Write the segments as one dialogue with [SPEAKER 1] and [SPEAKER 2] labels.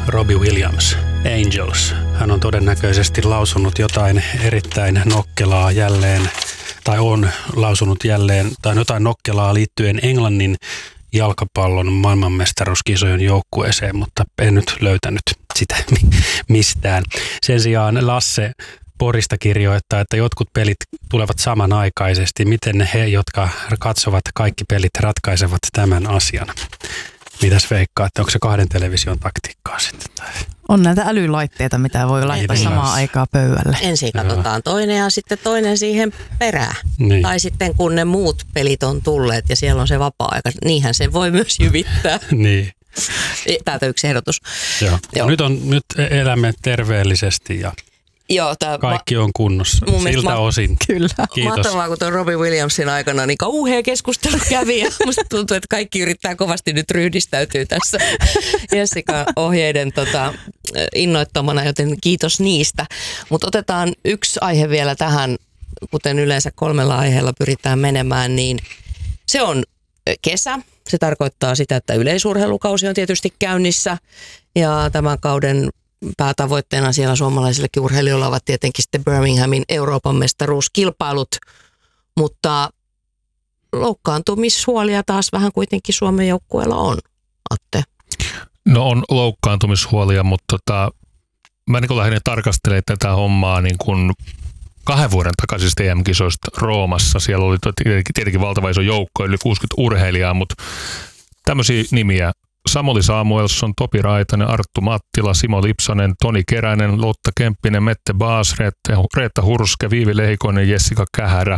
[SPEAKER 1] Robbie Williams, Angels. Hän on todennäköisesti lausunut jotain erittäin nokkelaa jälleen, tai on lausunut jälleen, tai jotain nokkelaa liittyen Englannin jalkapallon maailmanmestaruuskisojen joukkueeseen, mutta en nyt löytänyt sitä mistään. Sen sijaan Lasse Porista kirjoittaa, että jotkut pelit tulevat samanaikaisesti. Miten he, jotka katsovat kaikki pelit, ratkaisevat tämän asian? Mitäs veikkaatte? Onko se 2 television taktiikkaa sitten?
[SPEAKER 2] On näitä älylaitteita, mitä voi laittaa samaan aikaan pöydälle.
[SPEAKER 3] Ensin katsotaan toinen ja sitten toinen siihen perään. Niin. Tai sitten kun ne muut pelit on tulleet ja siellä on se vapaa-aika, niinhän se voi myös jyvittää.
[SPEAKER 1] Niin.
[SPEAKER 3] Täältä yksi ehdotus.
[SPEAKER 1] Joo. Nyt elämme terveellisesti ja kaikki on kunnossa. Siltä osin.
[SPEAKER 2] Kyllä.
[SPEAKER 1] Kiitos.
[SPEAKER 3] Mahtavaa, kun tuon Robbie Williamsin aikana niin kauhea keskustelu kävi ja musta tuntuu, että kaikki yrittää kovasti nyt ryhdistäytyä tässä Jessica ohjeiden innoittamana, joten kiitos niistä. Mutta otetaan yksi aihe vielä tähän, kuten yleensä 3 aiheella pyritään menemään, niin se on kesä. Se tarkoittaa sitä, että yleisurheilukausi on tietysti käynnissä ja tämän kauden päätavoitteena siellä suomalaisillekin urheilijoilla ovat tietenkin sitten Birminghamin Euroopan mestaruuskilpailut, mutta loukkaantumishuolia taas vähän kuitenkin Suomen joukkueella on, Atte.
[SPEAKER 4] No on loukkaantumishuolia, mutta mä niin lähdin tarkastelemaan tätä hommaa niin kuin 2 vuoden takaisista EM-kisoista Roomassa. Siellä oli tietenkin valtava iso joukko, yli 60 urheilijaa, mutta tämmöisiä nimiä: Samuli Samuelsson, Topi Raitanen, Arttu Mattila, Simo Lipsanen, Toni Keränen, Lotta Kemppinen, Mette Baas, Reetta Hurske, Viivi Lehikoinen, Jessica Kähärä.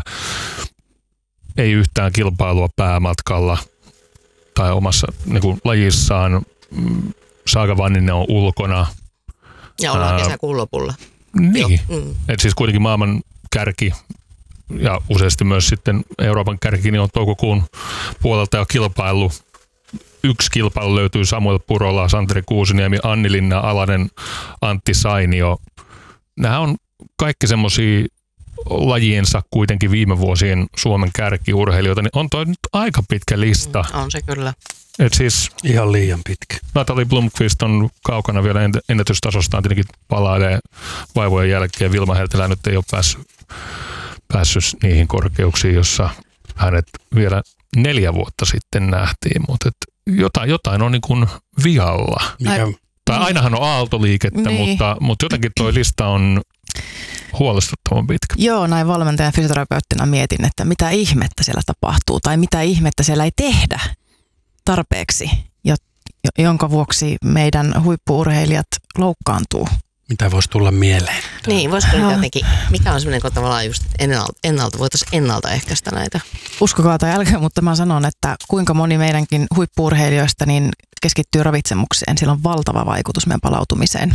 [SPEAKER 4] Ei yhtään kilpailua päämatkalla tai omassa niin kuin lajissaan. Saga Vanninen on ulkona.
[SPEAKER 3] Ja ollaan kesäkuun lopulla.
[SPEAKER 4] Niin, että siis kuitenkin maailman kärki ja useasti myös sitten Euroopan kärki niin on toukokuun puolelta jo kilpailu. Yksi kilpailu löytyy: Samuel Purola, Santeri Kuusiniemi, Anni Linna Alanen, Antti Sainio. Nämä on kaikki semmoisia lajiensa kuitenkin viime vuosien Suomen kärkiurheilijoita, niin on toi nyt aika pitkä lista.
[SPEAKER 3] On se kyllä.
[SPEAKER 1] Et siis ihan liian pitkä.
[SPEAKER 4] Natalie Blomqvist on kaukana vielä ennätystasostaan, tietenkin palailee vaivojen jälkeen. Vilma Heltelä nyt ei ole päässyt niihin korkeuksiin, jossa hänet vielä 4 vuotta sitten nähtiin, mutta jotain on niin kuin vialla. Tai ainahan on aaltoliikettä, niin. mutta jotenkin toi lista on huolestuttavan pitkä.
[SPEAKER 2] Joo, näin valmentajan fysioterapeuttina mietin, että mitä ihmettä siellä tapahtuu tai mitä ihmettä siellä ei tehdä tarpeeksi, jonka vuoksi meidän huippu-urheilijat loukkaantuu.
[SPEAKER 1] Mitä voisi tulla mieleen?
[SPEAKER 3] Niin, voisiko jotenkin, mikä on semmoinen, kun tavallaan just voitaisiin ennaltaehkäistä näitä?
[SPEAKER 2] Uskokaa tai älkää, mutta mä sanon, että kuinka moni meidänkin huippu-urheilijoista niin keskittyy ravitsemukseen. Sillä on valtava vaikutus meidän palautumiseen.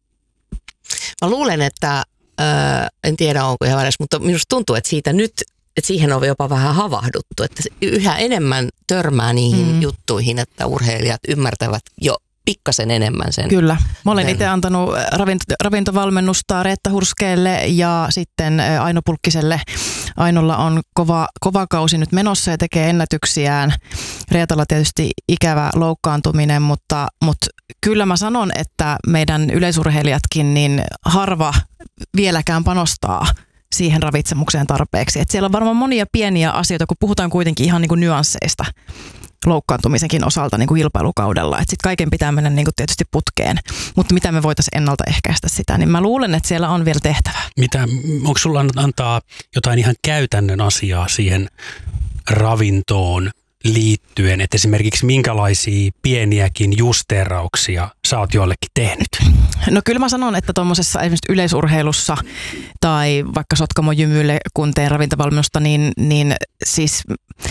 [SPEAKER 3] Mä luulen, että, en tiedä onko ihan väärässä, mutta minusta tuntuu, että siitä nyt, että siihen on jopa vähän havahduttu, että yhä enemmän törmää niihin juttuihin, että urheilijat ymmärtävät jo pikkasen enemmän sen.
[SPEAKER 2] Kyllä. Mä olen itse antanut ravintovalmennusta Reetta Hurskeelle ja sitten Aino Pulkkiselle. Ainolla on kova kausi nyt menossa ja tekee ennätyksiään. Reetalla tietysti ikävä loukkaantuminen, mutta kyllä mä sanon, että meidän yleisurheilijatkin niin harva vieläkään panostaa siihen ravitsemukseen tarpeeksi. Et siellä on varmaan monia pieniä asioita, kun puhutaan kuitenkin ihan niin kuin nyansseista loukkaantumisenkin osalta niin kuin kilpailukaudella. Että sitten kaiken pitää mennä niin kuin tietysti putkeen. Mutta mitä me voitaisiin ennaltaehkäistä sitä, niin mä luulen, että siellä on vielä tehtävää.
[SPEAKER 1] Onko sulla antaa jotain ihan käytännön asiaa siihen ravintoon liittyen, että esimerkiksi minkälaisia pieniäkin justeerauksia sä oot jollekin tehnyt?
[SPEAKER 2] No kyllä mä sanon, että tuommoisessa esimerkiksi yleisurheilussa tai vaikka Sotkamo Jymylle, kun teen ravintovalmennusta, niin siis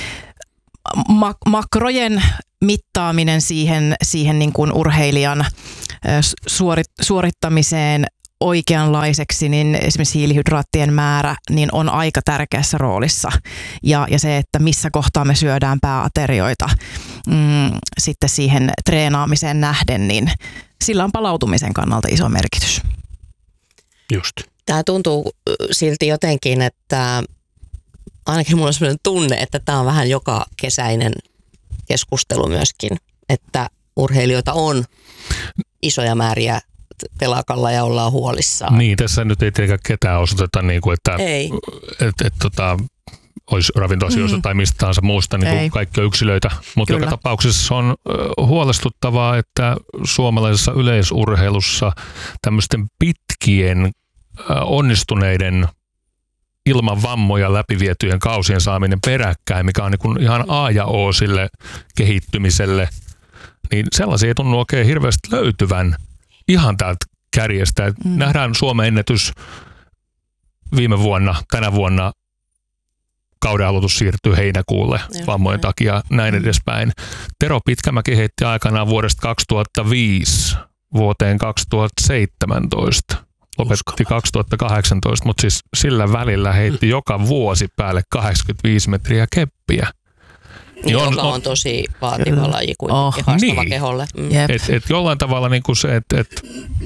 [SPEAKER 2] makrojen mittaaminen siihen niin kuin urheilijan suorittamiseen oikeanlaiseksi, niin esimerkiksi hiilihydraattien määrä niin on aika tärkeässä roolissa. Ja se, että missä kohtaa me syödään pääaterioita sitten siihen treenaamiseen nähden, niin sillä on palautumisen kannalta iso merkitys.
[SPEAKER 1] Just.
[SPEAKER 3] Tämä tuntuu silti jotenkin, että ainakin mulla on sellainen tunne, että tämä on vähän joka kesäinen keskustelu myöskin, että urheilijoita on isoja määriä telakalla ja ollaan huolissaan.
[SPEAKER 4] Niin, tässä nyt ei tietenkään ketään osoiteta, niin kuin, että olisi ravintoasioista tai mistä tahansa muusta, niin kuin kaikki on yksilöitä. Mutta joka tapauksessa on huolestuttavaa, että suomalaisessa yleisurheilussa tämmöisten pitkien onnistuneiden ilman vammoja läpivietyjen kausien saaminen peräkkäin, mikä on niin kuin ihan A ja O sille kehittymiselle, niin sellaisia ei tunnu oikein hirveästi löytyvän ihan täältä kärjestä. Nähdään Suomen ennätys viime vuonna, tänä vuonna kauden aloitus siirtyy heinäkuulle vammojen takia, näin edespäin. Tero Pitkämäki heitti aikanaan vuodesta 2005 vuoteen 2017. Lopetti 2018, mutta siis sillä välillä heitti joka vuosi päälle 85 metriä keppiä.
[SPEAKER 3] Joka on tosi vaativa laji kuitenkin, haastava keholle.
[SPEAKER 4] Et jollain tavalla niin kuin se, että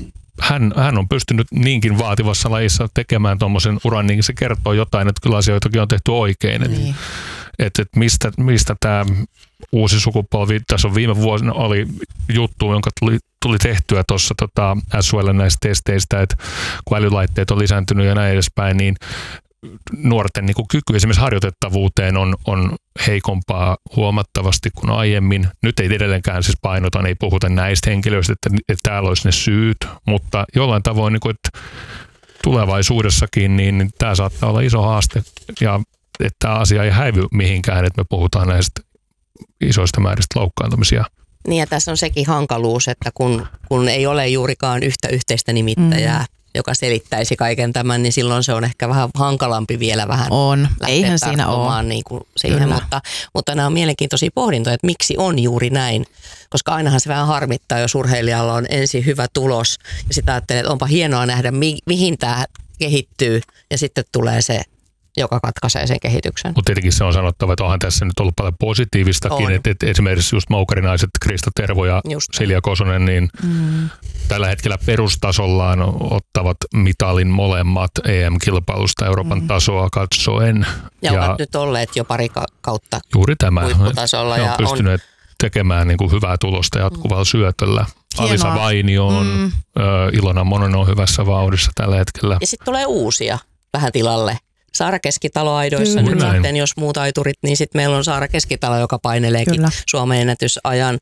[SPEAKER 4] hän on pystynyt niinkin vaativassa lajissa tekemään tuommoisen uran, niin se kertoo jotain, että kyllä asioitakin on tehty oikein.
[SPEAKER 2] Niin.
[SPEAKER 4] Että mistä tämä uusi sukupolvi, tässä on viime vuosina oli juttu, jonka tuli tehtyä tuossa SUL näistä testeistä, että kun älylaitteet on lisääntynyt ja näin edespäin, niin nuorten niin kuin kyky esimerkiksi harjoitettavuuteen on heikompaa huomattavasti kuin aiemmin. Nyt ei edelleenkään siis painota, ei puhuta näistä henkilöistä, että täällä olisi ne syyt, mutta jollain tavoin, niin kuin, että tulevaisuudessakin niin tämä saattaa olla iso haaste ja että tämä asia ei häivy mihinkään, että me puhutaan näistä isoista määristä loukkaantumisia.
[SPEAKER 3] Niin ja tässä on sekin hankaluus, että kun ei ole juurikaan yhtä yhteistä nimittäjää, joka selittäisi kaiken tämän, niin silloin se on ehkä vähän hankalampi vielä vähän
[SPEAKER 2] Eihän siinä ole.
[SPEAKER 3] Niin kuin siihen, mutta nämä on mielenkiintoisia pohdintoja, että miksi on juuri näin, koska ainahan se vähän harmittaa, jos urheilijalla on ensin hyvä tulos ja sitten ajattelee, että onpa hienoa nähdä, mihin tämä kehittyy ja sitten tulee se, joka katkaisee sen kehityksen.
[SPEAKER 4] Mutta tietenkin se on sanottava, että onhan tässä nyt ollut paljon positiivistakin, että esimerkiksi just moukarinaiset Krista Tervo ja Silja Kosonen, niin tällä hetkellä perustasollaan ottavat mitalin molemmat EM-kilpailusta Euroopan tasoa katsoen.
[SPEAKER 3] Ja ovat nyt olleet jo pari kautta
[SPEAKER 4] juuri tämä.
[SPEAKER 3] Huipputasolla.
[SPEAKER 4] Ja on pystyneet tekemään niin kuin hyvää tulosta jatkuvalla syötöllä. Alisa Vainio on, Ilona Mononen on hyvässä vauhdissa tällä hetkellä.
[SPEAKER 3] Ja sitten tulee uusia vähän tilalle. Saara Keskitalo-aidoissa nyt sitten, jos muut aiturit, niin sitten meillä on Saara Keskitalo, joka paineleekin Suomen ennätysajan.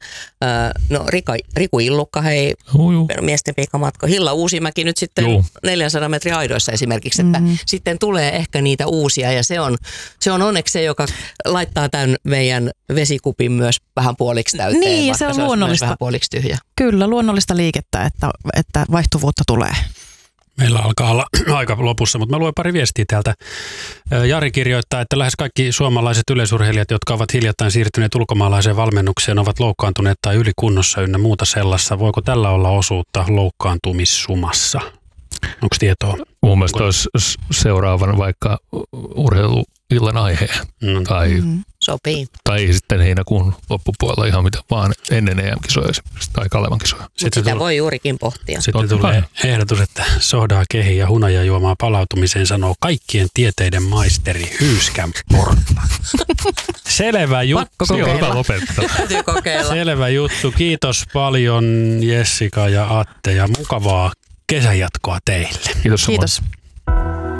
[SPEAKER 3] Riku Illukka, miesten pikamatka. Hilla Uusimäki nyt sitten 400 metriä aidoissa esimerkiksi, että sitten tulee ehkä niitä uusia ja se on onneksi se, joka laittaa tämän meidän vesikupin myös vähän puoliksi täyteen,
[SPEAKER 2] niin, se on luonnollista.
[SPEAKER 3] Vähän puoliksi tyhjä.
[SPEAKER 2] Kyllä, luonnollista liikettä, että vaihtuvuutta tulee.
[SPEAKER 1] Meillä alkaa olla aika lopussa, mutta mä luen pari viestiä täältä. Jari kirjoittaa, että lähes kaikki suomalaiset yleisurheilijat, jotka ovat hiljattain siirtyneet ulkomaalaiseen valmennukseen, ovat loukkaantuneet tai ylikunnossa ynnä muuta sellaista. Voiko tällä olla osuutta loukkaantumissumassa? Onko tietoa?
[SPEAKER 4] Mun mielestä olisi seuraavan vaikka urheiluillan aiheen.
[SPEAKER 3] Sopii.
[SPEAKER 4] Tai sitten heinäkuun loppupuolella ihan mitä vaan ennen EM-kisoja tai Kalevan kisoja.
[SPEAKER 3] Sitä voi juurikin pohtia.
[SPEAKER 1] Sitten tulee ehdotus, että sohdaa kehi ja hunajajuomaa palautumiseen sanoo kaikkien tieteiden maisteri Hyyskän Portta. Selvä juttu.
[SPEAKER 3] Täytyy kokeilla.
[SPEAKER 1] Selvä juttu. Kiitos paljon Jessica ja Atte ja mukavaa kesänjatkoa teille.
[SPEAKER 4] Kiitos.
[SPEAKER 2] Kiitos.